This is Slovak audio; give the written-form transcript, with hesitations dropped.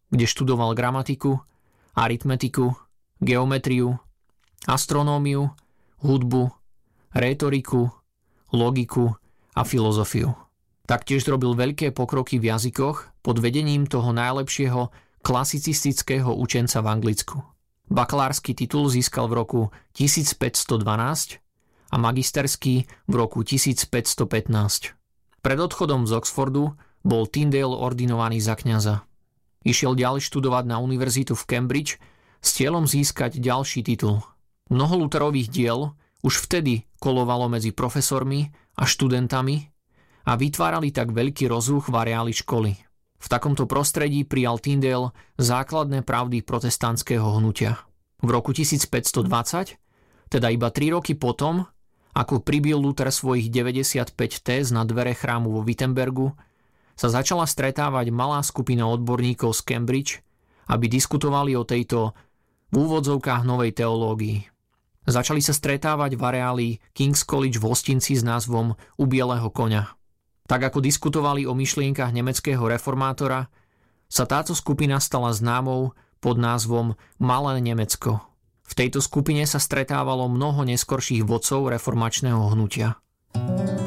kde študoval gramatiku, aritmetiku, geometriu, astronómiu, hudbu, rétoriku, logiku a filozofiu. Taktiež robil veľké pokroky v jazykoch pod vedením toho najlepšieho klasicistického učenca v Anglicku. Bakalársky titul získal v roku 1512 a magisterský v roku 1515. Pred odchodom z Oxfordu bol Tyndale ordinovaný za kňaza. Išiel ďalej študovať na univerzitu v Cambridge s cieľom získať ďalší titul. Mnoho Lutherových diel už vtedy kolovalo medzi profesormi a študentami a vytvárali tak veľký rozruch v areáli školy. V takomto prostredí prijal Tyndale základné pravdy protestantského hnutia. V roku 1520, teda iba 3 roky potom, ako pribil Luther svojich 95 téz na dvere chrámu vo Wittenbergu, sa začala stretávať malá skupina odborníkov z Cambridge, aby diskutovali o tejto v úvodzovkách novej teológii. Začali sa stretávať v areáli King's College v hostinci s názvom U bieleho koňa. Tak ako diskutovali o myšlienkach nemeckého reformátora, sa táto skupina stala známou pod názvom Malé Nemecko. V tejto skupine sa stretávalo mnoho neskorších vodcov reformačného hnutia.